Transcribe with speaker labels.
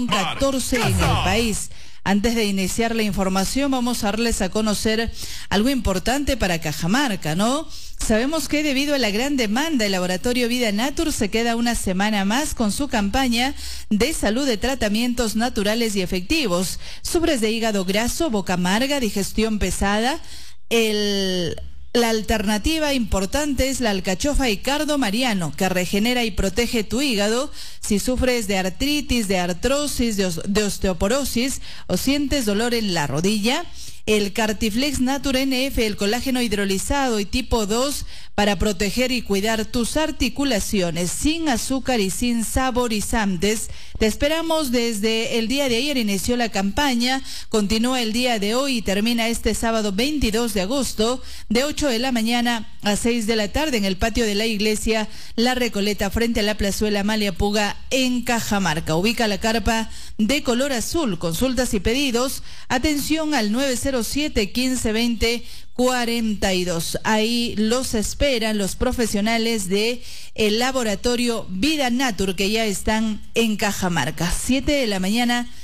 Speaker 1: 14 en el país. Antes de iniciar la información, vamos a darles a conocer algo importante para Cajamarca, ¿no? Sabemos que debido a la gran demanda, el laboratorio Vida Natur se queda una semana más con su campaña de salud de tratamientos naturales y efectivos. Sobres de hígado graso, boca amarga, digestión pesada. La alternativa importante es la alcachofa y cardo mariano, que regenera y protege tu hígado. Si sufres de artritis, de artrosis, de osteoporosis o sientes dolor en la rodilla, el Cartiflex Natur NF, el colágeno hidrolizado y tipo 2 para proteger y cuidar tus articulaciones, sin azúcar y sin saborizantes. Te esperamos desde el día de ayer, inició la campaña, continúa el día de hoy y termina este sábado 22 de agosto de 8 de la mañana a 6 de la tarde en el patio de la iglesia La Recoleta frente a la plazuela Amalia Puga en Cajamarca. Ubica la carpa de color azul. Consultas y pedidos, atención al 907-1520-42. Ahí los esperan los profesionales de el laboratorio Vida Natur que ya están en Cajamarca. 7 de la mañana